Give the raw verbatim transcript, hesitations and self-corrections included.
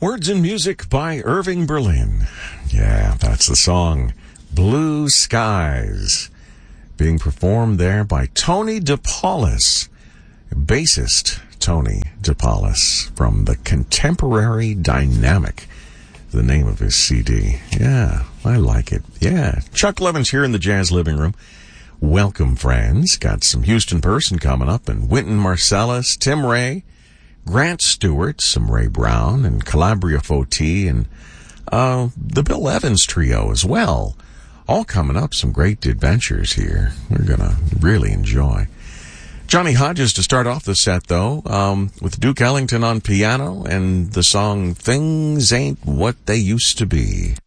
Words and music by Irving Berlin. Yeah, that's the song. Blue Skies. Being performed there by Tony DePaulis. Bassist Tony DePaulis from the Contemporary Dynamic. The name of his C D. Yeah, I like it. Yeah. Chuck Levin's here in the Jazz Living Room. Welcome, friends. Got some Houston Person coming up, and Wynton Marsalis, Tim Ray, Grant Stewart, some Ray Brown, and Calabria Foti, and uh, the Bill Evans Trio as well. All coming up, some great adventures here. We're going to really enjoy. Johnny Hodges to start off the set, though, um, with Duke Ellington on piano and the song Things Ain't What They Used to Be.